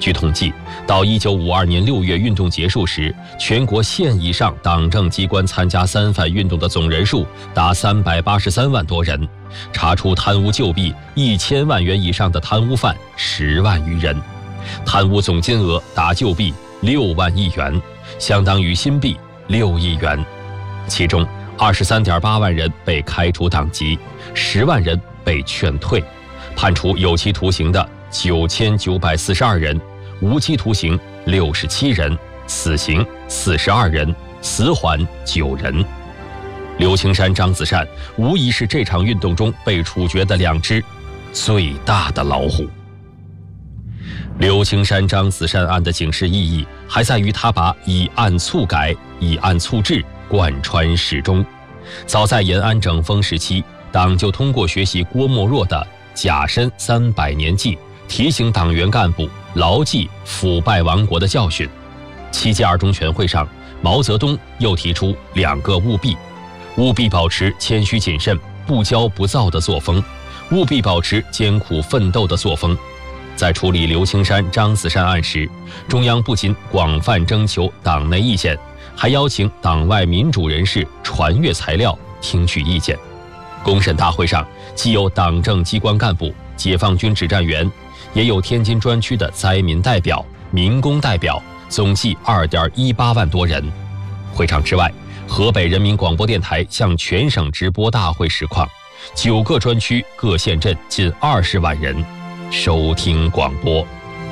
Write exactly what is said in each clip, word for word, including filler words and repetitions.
据统计，到一九五二年六月运动结束时，全国县以上党政机关参加三反运动的总人数达三百八十三万多人，查出贪污旧币一千万元以上的贪污犯十万余人，贪污总金额达旧币六万亿元，相当于新币六亿元。其中二十三点八万人被开除党籍，十万人被劝退，判处有期徒刑的九千九百四十二人，无期徒刑六十七人，死刑四十二人，死缓九人。刘青山、张子善无疑是这场运动中被处决的两只最大的老虎。刘青山、张子善案的警示意义还在于他把以案促改、以案促治贯穿始终。早在延安整风时期，党就通过学习郭沫若的《甲申三百年记》，提醒党员干部牢记腐败亡国的教训。七届二中全会上，毛泽东又提出两个务必：务必保持谦虚谨慎、不骄不躁的作风，务必保持艰苦奋斗的作风。在处理刘青山、张子善案时，中央不仅广泛征求党内意见，还邀请党外民主人士传阅材料，听取意见。公审大会上，既有党政机关干部、解放军指战员，也有天津专区的灾民代表、民工代表，总计 二点一八万多人。会场之外，河北人民广播电台向全省直播大会实况，九个专区各县镇近二十万人收听广播。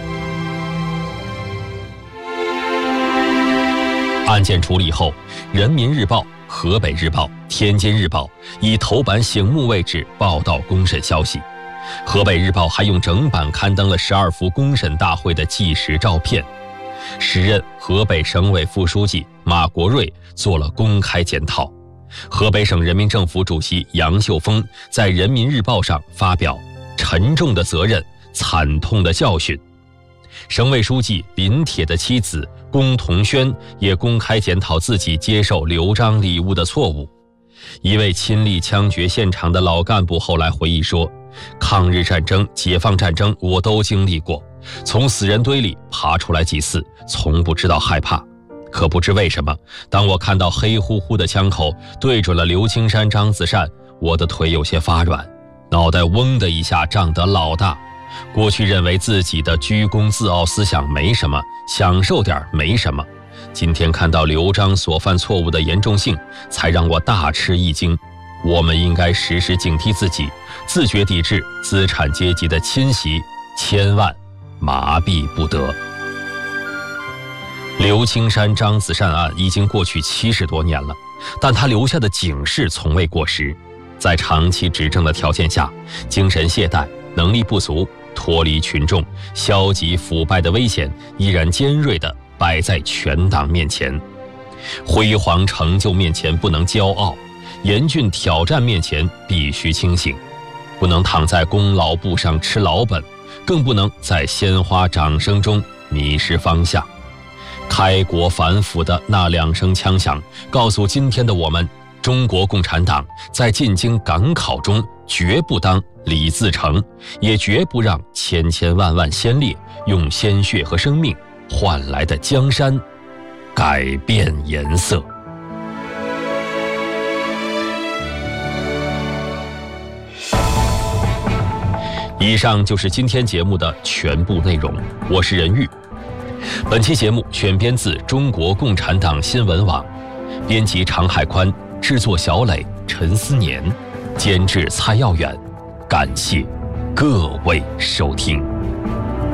案件处理后，人民日报、河北日报、天津日报以头版醒目位置报道公审消息。河北日报还用整版刊登了十二幅公审大会的纪实照片。时任河北省委副书记马国瑞做了公开检讨。河北省人民政府主席杨秀峰在人民日报上发表沉重的责任、惨痛的教训。省委书记林铁的妻子龚同轩也公开检讨自己接受刘璋礼物的错误。一位亲历枪决现场的老干部后来回忆说，抗日战争、解放战争我都经历过，从死人堆里爬出来几次，从不知道害怕。可不知为什么，当我看到黑乎乎的枪口对准了刘青山、张子善，我的腿有些发软，脑袋嗡的一下胀得老大。过去认为自己的居功自傲思想没什么，享受点没什么，今天看到刘璋所犯错误的严重性，才让我大吃一惊。我们应该时时警惕自己，自觉抵制资产阶级的侵袭，千万麻痹不得。刘青山、张子善案已经过去七十多年了，但他留下的警示从未过时。在长期执政的条件下，精神懈怠、能力不足、脱离群众、消极腐败的危险依然尖锐地摆在全党面前。辉煌成就面前不能骄傲，严峻挑战面前必须清醒，不能躺在功劳簿上吃老本，更不能在鲜花掌声中迷失方向。开国反腐的那两声枪响，告诉今天的我们，中国共产党在进京赶考中绝不当李自成，也绝不让千千万万先烈用鲜血和生命换来的江山改变颜色。以上就是今天节目的全部内容，我是任玉。本期节目选编自中国共产党新闻网，编辑常海宽，制作小磊、陈思年，监制蔡耀远。感谢各位收听。